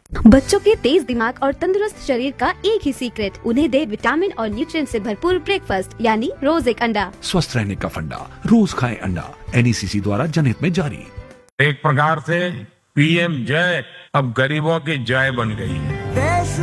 बच्चों के तेज दिमाग और तंदुरुस्त शरीर का एक ही सीक्रेट, उन्हें दे विटामिन और न्यूट्रिएंट से भरपूर ब्रेकफास्ट यानी रोज एक अंडा। स्वस्थ रहने का फंडा, रोज खाएं अंडा। NECC द्वारा जनहित में जारी। एक प्रकार से PM जय अब गरीबों की जय बन गई है।